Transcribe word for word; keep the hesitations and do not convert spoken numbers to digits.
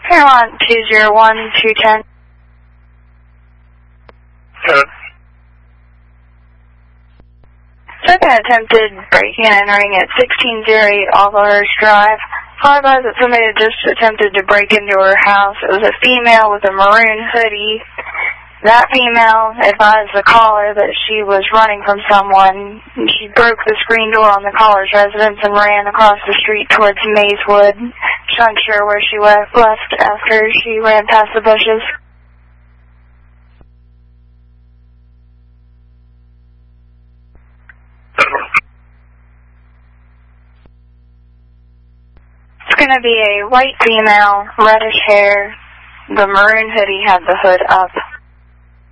Fairmont two zero one two ten. Hello. Second attempted breaking and entering at sixteen oh eight Alvarez Drive. I advise that somebody had just attempted to break into her house. It was a female with a maroon hoodie. That female advised the caller that she was running from someone. She broke the screen door on the caller's residence and ran across the street towards Mazewood. She's unsure where she left after she ran past the bushes. It's going to be a white female, reddish hair. The maroon hoodie had the hood up.